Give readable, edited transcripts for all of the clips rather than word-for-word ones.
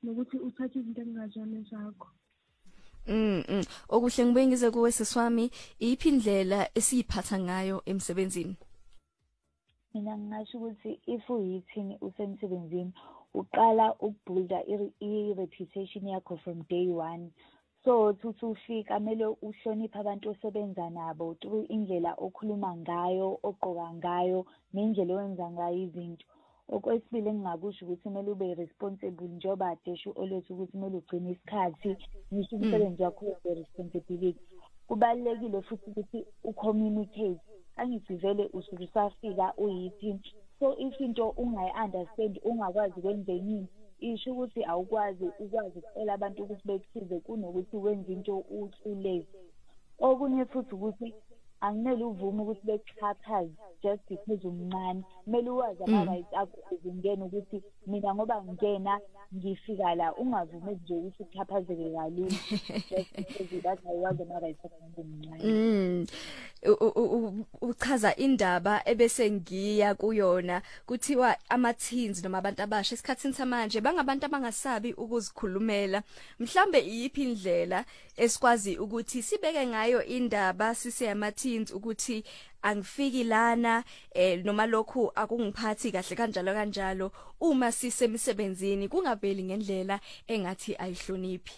nokuthi uthathe izinto engingazona zakho. Okuhle ngibe ngize kuwe seswami, iphi indlela esiyiphatha ngayo emsebenzini? Mina ngingasho ukuthi if uyithini usemsebenzini uqala ukubuilda i-reputation yakho from day one. So ukuthi ufika kumele uhloniphe abantu osebenza nabo through indlela okhuluma ngayo, ogqoka ngayo, nendlela owenza ngayo izinto. Okwesibili engingakusho ukuthi kumele ube responsible njengoba adeshu olethu ukuthi kumele ugcine isikhathi, ngisho umsebenzi wakho responsibility. Kubalulekile futhi ukuthi ucommunicate. Angithi vele usuke usafika uyithini. So if into ungayi-understand ungakwazi ukwenza yini, isho ukuthi awukwazi ukucela abantu ukuthi bekusize kunokuthi wenze into uhlulezi. Okunye futhi ukuthi angimele uvume ukuthi bekuxhaphaze just because umncane. Kumele uwazi ama-rights akho uzingena ukuthi mina ngoba ngingena ngifika la, ungavumi nje ukuthi uxhaphazeke kalula just because that awazi ama-rights akho ngomncane. Uchaza indaba ebese ngiya kuyona kuthiwa ama-teens noma abantu abasha esikhathini samanje bangabantu abangasabi ukuzikhulumela. Mhlambe iyiphi indlela esikwazi ukuthi sibeke ngayo indaba sise ama-teens ukuthi angifiki lana noma lokhu akungiphathi kahle kanjalo uma sisemsebenzini kungaveli ngendlela engathi ayihloniphi?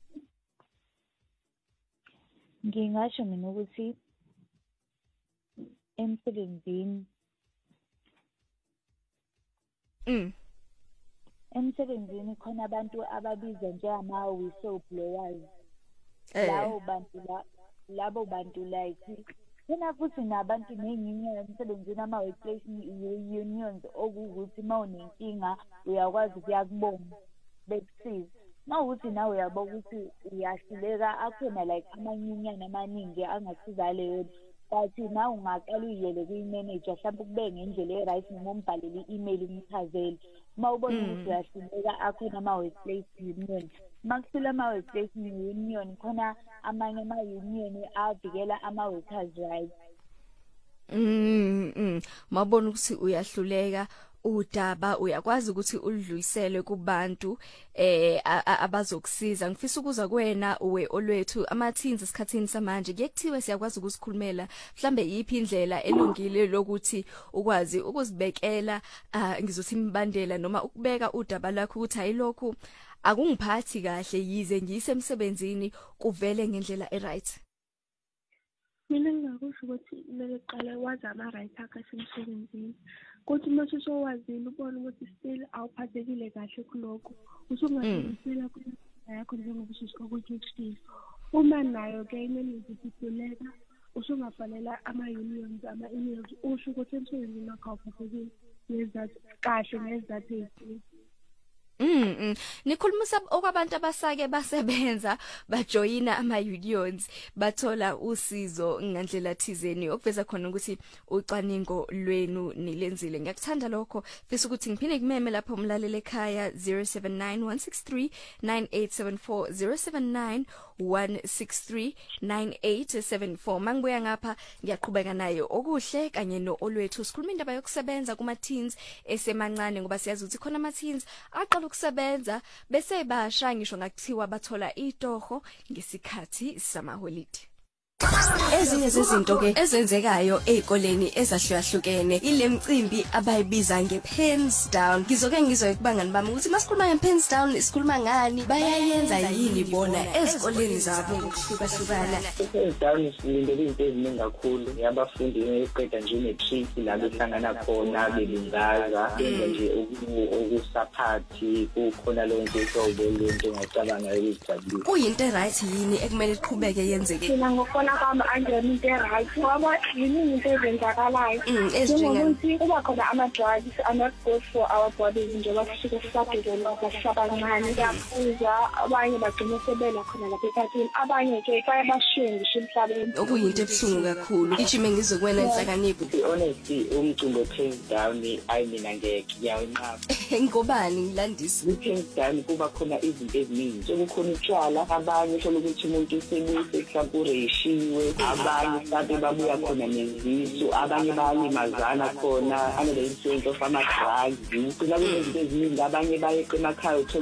Ngingasho mina ukuthi emsebenzini khona abantu ababizwa njengama-whistleblowers. Labo bantu like khona futhi nabantu nenginye emsebenzini ama-workplace unions okuwukuthi uma unenkinga uyakwazi ukuya kubona bekusiza. Mawukuthi nawe uyabona ukuthi uyahluleka, akhona like amanyunyana amaningi angasiza leyo. But na ungaqala uyele kwi-manager mhlawumbe kube ngendlela e-right noma umbhalele i-email umchazele. Uma ubona ukuthi uyahluleka akhona ama-workplace union. Uma kusula ama-workplace union khona amanye ama-union avikela ama-workers' rights. Mabona ukuthi uyahluleka udaba uyakwazi ukuthi ulidlulisele kubantu abazokusiza. Ngifisa ukuza kuwena uwe olwethu ama-teens esikhathini samanje kuyekuthiwe siyakwazi ukusikhulumela. Mhlambe yiphi indlela elungile lokuthi ukwazi ukuzibekela ngizothi imbandela noma ukubeka udaba lakho ukuthi ayilokhu akungiphathi kahle yize ngisemsebenzini kuvele ngendlela e-right? Mina ngingakusho ukuthi kumele uqale wazi ama-rights akho asemsebenzini. Kuthi mase sowazile ubona ukuthi still awuphathekile kahle kulokho usungadlulisela yakho njengoba ususikokutshisa. Uma nayo ke imele ukuhluleka usungafanele ama-unions ama-emails usho ukuthi emsebenzini wakho awuphathekile nezathu kahle nezathu ezithile. Nikhulumisa okwabantu abasake basebenza bajoyina ama-unions bathola usizo ngandlela thizeni okuveza khona ukuthi ucwaningo lwenu nilenzile. Ngiyakuthanda lokho. Fisa ukuthi ngiphinde ngimeme lapho umlaleli ekhaya 0791639874 0791639874. Mangibuya ngapha ngiyaqhubeka naye okuhle kanye noolwethu sikhuluma indaba yokusebenza kuma-teens esemancane ngoba siyazi ukuthi khona ama-teens aqala ukusebenza bese basha ngisho ngakuthiwa bathola itoho ngesikhathi samaholide. Ezinye zezinto ke ezenzekayo ezikoleni ezahlukahlukene ile mcimbi abayibiza nge-pens down. Ngizoke ngizwe kubangani bami ukuthi masikhuluma nge-pens down isikhuluma ngani, bayayenza yini bona ezikoleni zabo ngokuhlukahlukana. I-pens down isilindele izinto eziningi kakhulu. Yabafundi eqeda nje ne-trip la behlangana khona belingaza benza nje okusaphathi kukhona lonke uhlobo lento engacabanga ukuzijabulisa. Kuyinto right yini ekumele iqhubeke yenzeke? Mina ngokubona kwami angiyona into e-right ngoba yiningi into ezenzakalayo. Njengokuthi kuba khona ama-drugs are not good for our bodies njengoba kusuke sisadevelopha sisabancane. Kuyaphuza abanye bagcine sebela khona lapha ekhasini, abanye ke bayabashiya ngisho emhlabeni. Okuyinto ebuhlungu kakhulu. Ijime ngizokwena inhlakanipho. Honestly umcimbi we-pens down ayi mina ngeke ngiyawunqaba. Ngobani ngilandisa? Kwi-pens down kuba khona izinto eziningi. Sekukhona utshwala, abanye uthola ukuthi umuntu usebuyise mhlawumbe ureshiwe, abanye mhlawumbe babuya khona nezisu, abanye bayalimazana khona under the influence of ama-drugs. Kugcina kunezinto eziningi, abanye bayeqa emakhaya